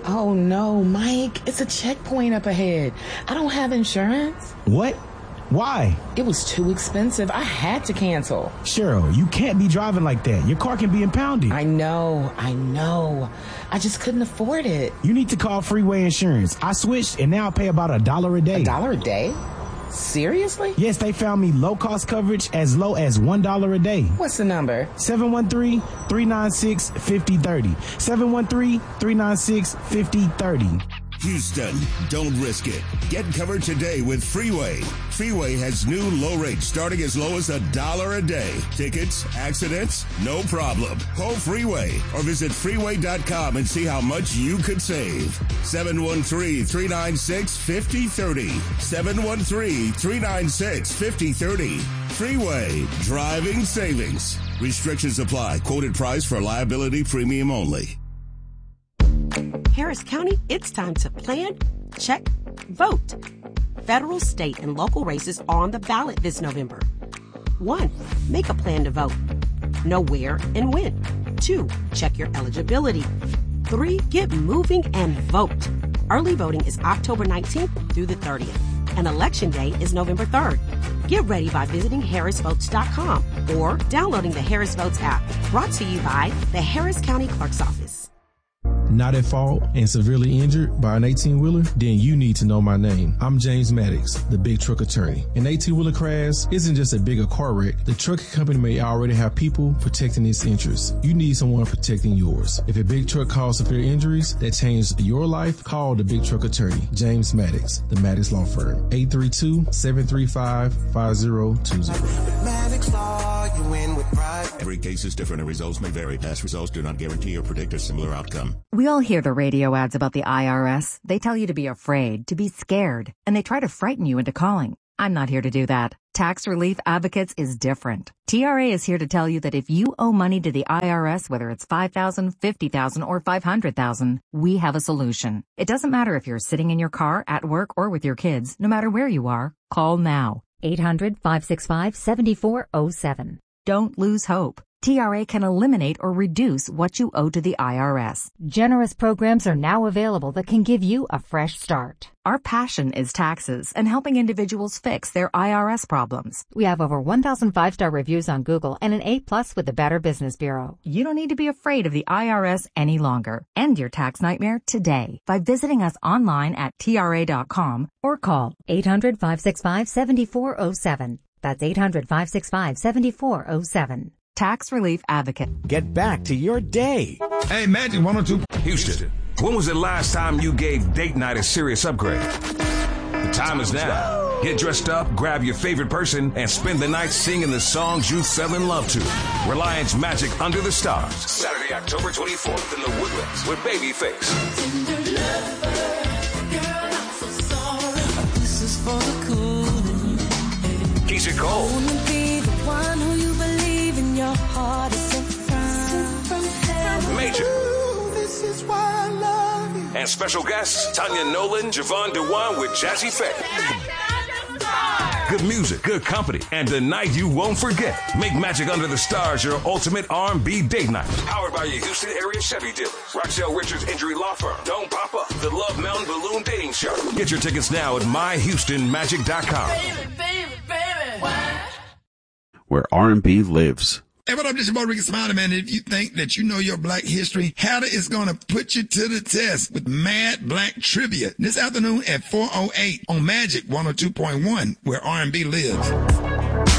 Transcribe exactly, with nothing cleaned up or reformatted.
Oh, no, Mike. It's a checkpoint up ahead. I don't have insurance. What? Why? It was too expensive. I had to cancel. Cheryl, you can't be driving like that. Your car can be impounded. I know. I know. I just couldn't afford it. You need to call Freeway Insurance. I switched, and now I pay about a dollar a day. A dollar a day? Seriously? Yes, they found me low-cost coverage as low as one dollar a day. What's the number? seven one three, three nine six, five zero three zero. seven one three, three nine six, five zero three zero. Houston, don't risk it. Get covered today with Freeway. Freeway has new low rates starting as low as a dollar a day. Tickets, accidents, no problem. Call Freeway or visit freeway dot com and see how much you could save. seven one three, three nine six, five zero three zero. seven one three, three nine six, five zero three zero. Freeway, driving savings. Restrictions apply. Quoted price for liability premium only. Harris County, it's time to plan, check, vote. Federal, state, and local races are on the ballot this November. One, make a plan to vote. Know where and when. Two, check your eligibility. Three, get moving and vote. Early voting is October nineteenth through the thirtieth, and Election Day is November third. Get ready by visiting harris votes dot com or downloading the Harris Votes app, brought to you by the Harris County Clerk's Office. Not at fault and severely injured by an eighteen-wheeler? Then you need to know my name. I'm James Maddox, the big truck attorney. An eighteen-wheeler crash isn't just a bigger car wreck. The trucking company may already have people protecting its interests. You need someone protecting yours. If a big truck causes severe injuries that change your life, call the big truck attorney, James Maddox, the Maddox Law Firm. eight three two, seven three five, five zero two zero. Maddox Law, you win with pride. Every case is different and results may vary. Past results do not guarantee or predict a similar outcome. We all hear the radio ads about the I R S. They tell you to be afraid, to be scared, and they try to frighten you into calling. I'm not here to do that. Tax Relief Advocates is different. T R A is here to tell you that if you owe money to the I R S, whether it's five thousand dollars, fifty thousand dollars, or five hundred thousand dollars, we have a solution. It doesn't matter if you're sitting in your car, at work, or with your kids. No matter where you are, call now. eight hundred, five six five, seven four zero seven. Don't lose hope. T R A can eliminate or reduce what you owe to the I R S. Generous programs are now available that can give you a fresh start. Our passion is taxes and helping individuals fix their I R S problems. We have over one thousand five-star reviews on Google and an A plus with the Better Business Bureau. You don't need to be afraid of the I R S any longer. End your tax nightmare today by visiting us online at T R A dot com or call eight hundred, five six five, seven four zero seven. That's eight hundred, five six five, seven four zero seven. Tax Relief Advocate. Get back to your day. Hey, Magic one oh two. Houston, when was the last time you gave date night a serious upgrade? The time is now. Get dressed up, grab your favorite person, and spend the night singing the songs you fell in love to. Reliance Magic Under the Stars. Saturday, October twenty-fourth in the Woodlands with Babyface. Keisha Cole. Major. Ooh, this is why I love you. And special guests, Tanya Nolan, Javon Dewan with Jazzy Faye. Good music, good company, and the night you won't forget. Make Magic Under the Stars your ultimate R and B date night. Powered by your Houston area Chevy dealers. Roxelle Richards Injury Law Firm. Don't Pop Up. The Love Mountain Balloon Dating Show. Get your tickets now at my houston magic dot com. Baby, baby, baby. Where R and B lives. Hey, what up, this is your boy Ricky Smiley, man. If you think that you know your black history, Hatter is going to put you to the test with Mad Black Trivia this afternoon at four oh eight on Magic one oh two point one, where R and B lives.